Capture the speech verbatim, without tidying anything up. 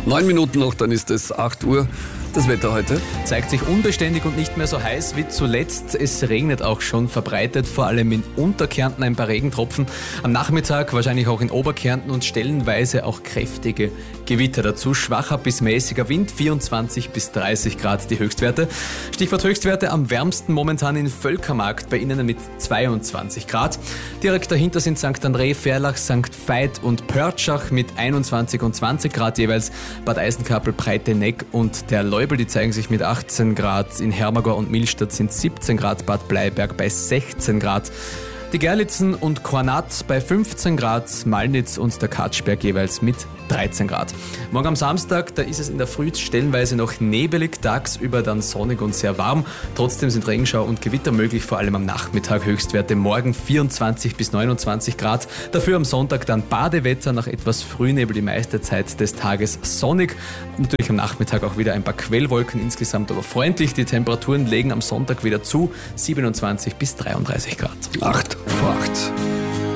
Neun Minuten noch, dann ist es acht Uhr. Das Wetter heute zeigt sich unbeständig und nicht mehr so heiß wie zuletzt. Es regnet auch schon verbreitet, vor allem in Unterkärnten ein paar Regentropfen. Am Nachmittag wahrscheinlich auch in Oberkärnten und stellenweise auch kräftige Gewitter. Dazu schwacher bis mäßiger Wind, vierundzwanzig bis dreißig Grad die Höchstwerte. Stichwort Höchstwerte am wärmsten momentan in Völkermarkt, bei Ihnen mit zweiundzwanzig Grad. Direkt dahinter sind Sankt André, Ferlach, Sankt Veit und Pörtschach mit einundzwanzig und zwanzig Grad jeweils. Bad Eisenkapel, Breitenegg und der Leubel, die zeigen sich mit achtzehn Grad. In Hermagor und Millstatt sind siebzehn Grad, Bad Bleiberg bei sechzehn Grad. Die Gerlitzen und Kornat bei fünfzehn Grad, Malnitz und der Katschberg jeweils mit dreizehn Grad. Morgen am Samstag, da ist es in der Früh stellenweise noch nebelig, tagsüber dann sonnig und sehr warm. Trotzdem sind Regenschau und Gewitter möglich, vor allem am Nachmittag. Höchstwerte morgen vierundzwanzig bis neunundzwanzig Grad. Dafür am Sonntag dann Badewetter, nach etwas Frühnebel die meiste Zeit des Tages sonnig. Natürlich am Nachmittag auch wieder ein paar Quellwolken, insgesamt aber freundlich. Die Temperaturen legen am Sonntag wieder zu, siebenundzwanzig bis dreiunddreißig Grad. Acht vor acht.